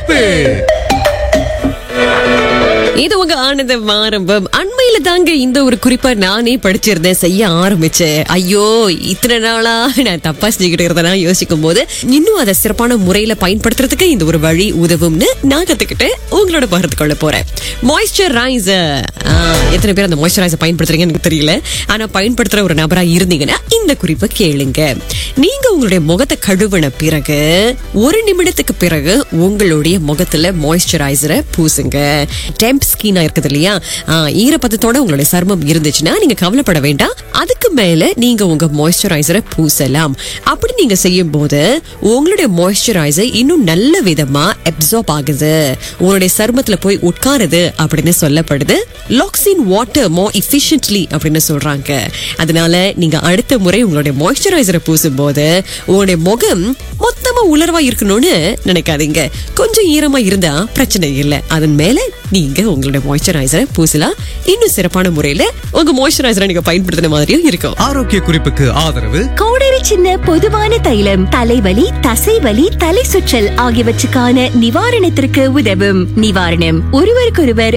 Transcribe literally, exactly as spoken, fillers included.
குறிப்பு. இது உங்க ஆனந்தம் ஆரம்பம். அண்மையில தாங்க இந்த ஒரு குறிப்பா நானே படிச்சிருந்தேன், செய்ய ஆரம்பிச்சேன். ஐயோ, இத்தனை நாளா நான் தப்பா செஞ்சுக்கிட்டு இருந்தேனா யோசிக்கும் போது இன்னும் அதை சிறப்பான முறையில பயன்படுத்துறதுக்கு இந்த ஒரு வழி உதவும்னு நான் கத்துக்கிட்டு உங்களோட பகிர்ந்து கொள்ள போறேன். மாய்ஸ்சரைசர். எத்தனை பேர் அந்த மாய்ஸ்சரைசர் பயன்படுத்துறீங்கன்னு எனக்கு தெரியல. ஆனா பயன்படுத்துற ஒரு நபரா இருந்தீங்கன்னா இந்த குறிப்பை கேளுங்க. நீங்க உங்களுடைய முகத்தை கழுவின பிறகு ஒரு நிமிடத்துக்கு பிறகு உங்களுடைய முகத்துல மாய்ஸ்சரைசரை பூசுங்க. டெம்ப் ஸ்கின்னா இருக்குது இல்லையா, ஈரப்பதத்தோட உங்களுடைய சருமம் இருந்துச்சுன்னா நீங்க கவலைப்பட வேண்டாம். அதுக்கு மேல நீங்க உங்க மாய்ஸ்சரைசரை பூசலாம். அப்படி நீங்க செய்யும் போது உங்களுடைய மாய்ஸ்சரைசர் இன்னும் நல்ல விதமா அப்சார்ப் ஆகுது, உங்களுடைய சருமத்துல போய் உட்காருது அப்படின்னு சொல்லப்படுது. Lakhs in water more efficiently அப்படின்னு சொல்றாங்க. அதனால நீங்க அடுத்த முறை உங்களுடைய மாய்ஸ்சரைசரை பூசும் போது உங்களுடைய முகம் மொத்தமா உலர்வா இருக்கணும்னு நினைக்காதீங்க. கொஞ்சம் ஈரமா இருந்தா பிரச்சனை இல்லை. அதன் மேல நீங்க உங்களுடைய மாய்ஸ்சரைசரை பூசலாம். இன்னும் சிறப்பான முறையில உங்க மாய்ஸ்சரைசரை நீங்க பயன்படுத்தின மாதிரியும் இருக்கும். ஆரோக்கிய குறிப்புக்கு ஆதரவு கோடரி சின்ன பொதுவான தைலம் தலைவலி, தசைவலி, தலை சுற்றல் ஆகியவற்றுக்கான நிவாரணத்திற்கு உதவும். நிவாரணம் ஒருவருக்கொருவர்